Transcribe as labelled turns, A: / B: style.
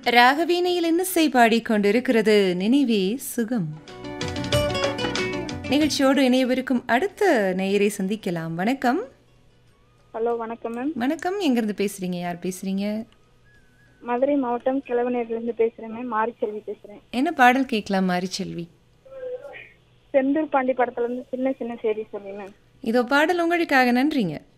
A: ராகவீணையில் இன்னிசை பாடிக்கொண்டிருக்கிறது நினைவே சுகம். நிகழ்ச்சியோடு இணையவிருக்கும் அடுத்த நேயரை சந்திக்கலாம். வணக்கம்.
B: ஹலோ வணக்கம் மேம்.
A: வணக்கம். எங்கிருந்து பேசுறீங்க? யார் பேசுறீங்க?
B: மதுரை மாவட்டம் கிழவனேரிலிருந்து பேசுறேன் மேம். மாரிச்செல்வி பேசுறேன்.
A: என்ன பாடல் கேட்கலாம் மாரிச்செல்வி?
B: செந்தூர் பாண்டி படத்துல இருந்து சின்ன சின்ன செய்தி சொல்லி மேம்.
A: இதோ பாடல் உங்களுக்காக. நன்றிங்க.